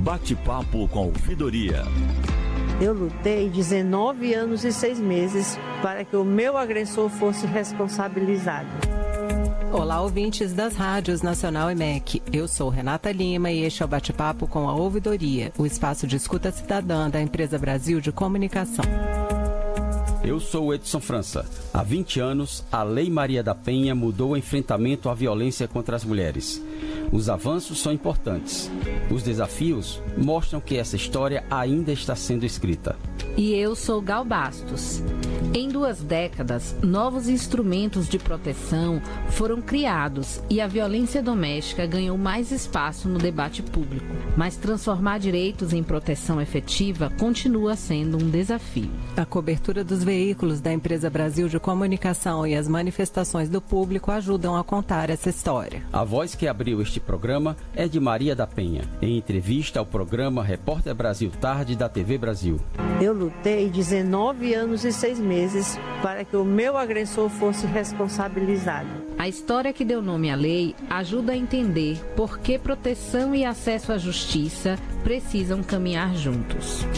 Bate-papo com ouvidoria. Eu lutei 19 anos e 6 meses para que o meu agressor fosse responsabilizado. Olá, ouvintes das rádios Nacional e MEC. Eu sou Renata Lima e este é o Bate-papo com a Ouvidoria, o espaço de escuta cidadã da Empresa Brasil de Comunicação. Eu sou Edson França. Há 20 anos, a Lei Maria da Penha mudou o enfrentamento à violência contra as mulheres. Os avanços são importantes. Os desafios mostram que essa história ainda está sendo escrita. E eu sou Gal Bastos. Em 2 décadas, novos instrumentos de proteção foram criados e a violência doméstica ganhou mais espaço no debate público. Mas transformar direitos em proteção efetiva continua sendo um desafio. A cobertura dos veículos da Empresa Brasil de Comunicação e as manifestações do público ajudam a contar essa história. A voz que abriu este programa é de Maria da Penha, em entrevista ao programa Repórter Brasil Tarde da TV Brasil. Eu lutei 19 anos e 6 meses para que o meu agressor fosse responsabilizado. A história que deu nome à lei ajuda a entender por que proteção e acesso à justiça precisam caminhar juntos.